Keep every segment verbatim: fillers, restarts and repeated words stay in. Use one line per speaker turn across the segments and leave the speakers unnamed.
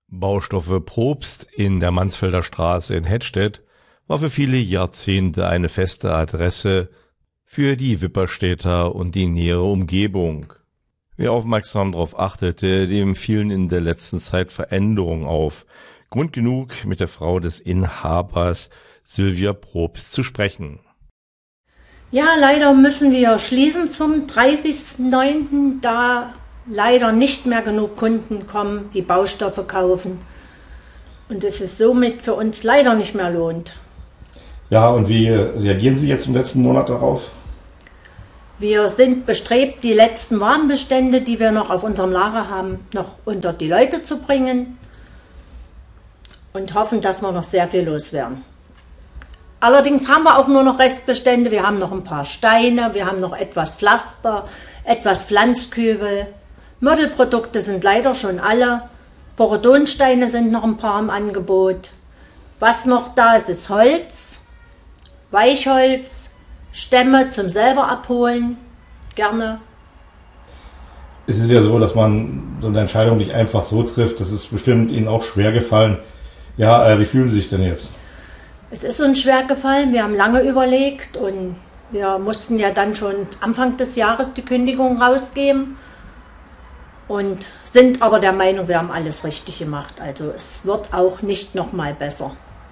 Baustoffe Probst in der Mansfelder Straße in Hettstedt war für viele Jahrzehnte eine feste Adresse für die Wipperstädter und die nähere Umgebung. Wer aufmerksam darauf achtete, dem fielen in der letzten Zeit Veränderungen auf. Grund genug, mit der Frau des Inhabers Sylvia Probst zu sprechen.
Ja, leider müssen wir schließen zum dreißigsten neunten, da leider nicht mehr genug Kunden kommen, die Baustoffe kaufen. Und es ist somit für uns leider nicht mehr lohnt.
Ja, und wie reagieren Sie jetzt im letzten Monat darauf?
Wir sind bestrebt, die letzten Warenbestände, die wir noch auf unserem Lager haben, noch unter die Leute zu bringen und hoffen, dass wir noch sehr viel loswerden. Allerdings haben wir auch nur noch Restbestände. Wir haben noch ein paar Steine, wir haben noch etwas Pflaster, etwas Pflanzkübel. Modelprodukte sind leider schon alle. Porodonsteine sind noch ein paar im Angebot. Was noch da ist, ist Holz, Weichholz, Stämme zum selber abholen, gerne.
Es ist ja so, dass man so eine Entscheidung nicht einfach so trifft. Das ist bestimmt Ihnen auch schwer gefallen. Ja, äh, wie fühlen Sie sich denn jetzt?
Es ist uns schwer gefallen. Wir haben lange überlegt und wir mussten ja dann schon Anfang des Jahres die Kündigung rausgeben und sind aber der Meinung, wir haben alles richtig gemacht. Also es wird auch nicht nochmal besser.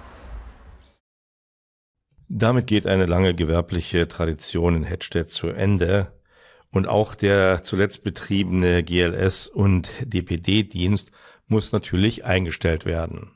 Damit geht eine lange gewerbliche Tradition in Hettstedt zu Ende und auch der zuletzt betriebene G L S- und D P D-Dienst muss natürlich eingestellt werden.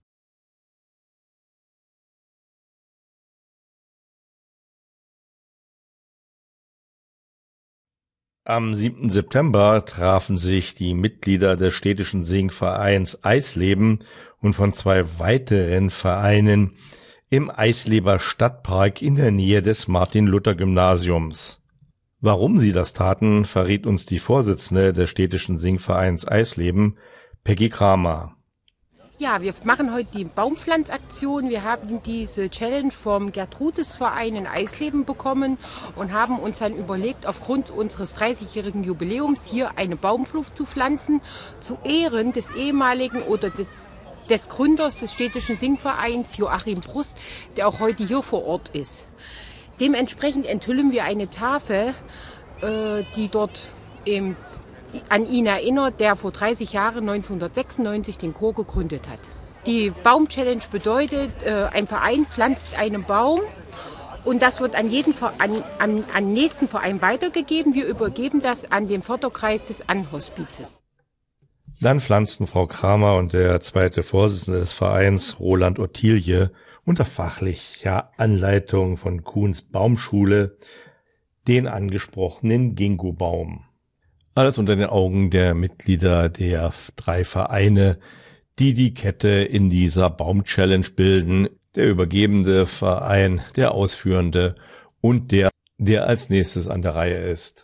Am siebten September trafen sich die Mitglieder des städtischen Singvereins Eisleben und von zwei weiteren Vereinen im Eisleber Stadtpark in der Nähe des Martin-Luther-Gymnasiums. Warum sie das taten, verriet uns die Vorsitzende des städtischen Singvereins Eisleben, Peggy Kramer.
Ja, wir machen heute die Baumpflanzaktion. Wir haben diese Challenge vom Gertrudis-Verein in Eisleben bekommen und haben uns dann überlegt, aufgrund unseres dreißigjährigen Jubiläums hier eine Baumpflucht zu pflanzen, zu Ehren des ehemaligen oder des, des Gründers des städtischen Singvereins, Joachim Brust, der auch heute hier vor Ort ist. Dementsprechend enthüllen wir eine Tafel, äh, die dort im an ihn erinnert, der vor dreißig Jahren, neunzehnhundertsechsundneunzig, den Chor gegründet hat. Die Baum-Challenge bedeutet, ein Verein pflanzt einen Baum und das wird an jeden an, an, an nächsten Verein weitergegeben. Wir übergeben das an den Förderkreis des Anhospizes.
Dann pflanzten Frau Kramer und der zweite Vorsitzende des Vereins, Roland Ottilie, unter fachlicher Anleitung von Kuhns Baumschule den angesprochenen Ginkgo-Baum. Alles unter den Augen der Mitglieder der drei Vereine, die die Kette in dieser Baum-Challenge bilden, der übergebende Verein, der ausführende und der, der als nächstes an der Reihe ist.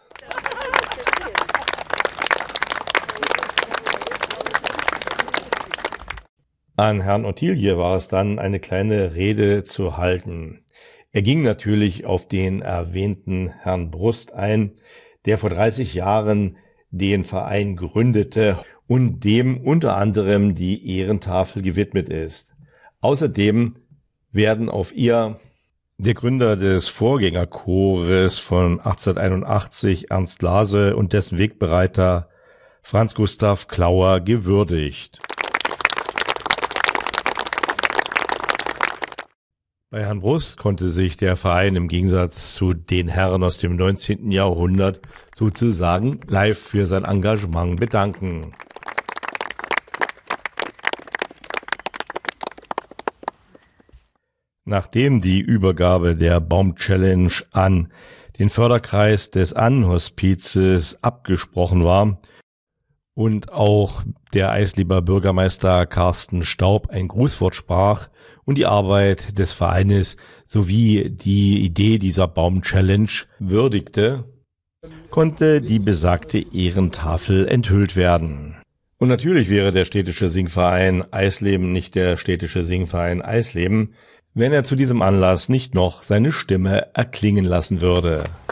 An Herrn Ottilie war es dann, eine kleine Rede zu halten. Er ging natürlich auf den erwähnten Herrn Brust ein, der vor dreißig Jahren den Verein gründete und dem unter anderem die Ehrentafel gewidmet ist. Außerdem werden auf ihr der Gründer des Vorgängerchores von achtzehnhunderteinundachtzig, Ernst Lase, und dessen Wegbereiter Franz Gustav Klauer gewürdigt. Bei Herrn Brust konnte sich der Verein im Gegensatz zu den Herren aus dem neunzehnten Jahrhundert sozusagen live für sein Engagement bedanken. Nachdem die Übergabe der Baum-Challenge an den Förderkreis des Anhospizes abgesprochen war und auch der Eisleber Bürgermeister Carsten Staub ein Grußwort sprach und die Arbeit des Vereines sowie die Idee dieser Baum-Challenge würdigte, konnte die besagte Ehrentafel enthüllt werden. Und natürlich wäre der städtische Singverein Eisleben nicht der städtische Singverein Eisleben, wenn er zu diesem Anlass nicht noch seine Stimme erklingen lassen würde.